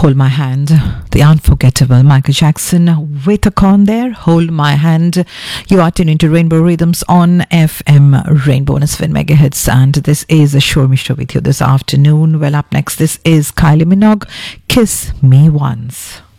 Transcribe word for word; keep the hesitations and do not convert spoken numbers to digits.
Hold My Hand, the unforgettable Michael Jackson with a con there. Hold My Hand. You are tuned into Rainbow Rhythms on F M Rainbow one oh seven megahertz, and this is a Show Me Show with you this afternoon. Well, up next, this is Kylie Minogue, Kiss Me Once.